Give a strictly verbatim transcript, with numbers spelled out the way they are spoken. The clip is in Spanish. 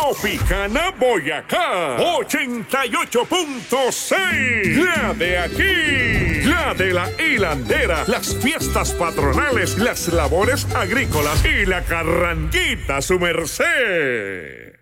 Tropicana Boyacá ochenta y ocho punto seis. La de aquí, la de la hilandera, las fiestas patronales, las labores agrícolas y la carranguita su merced.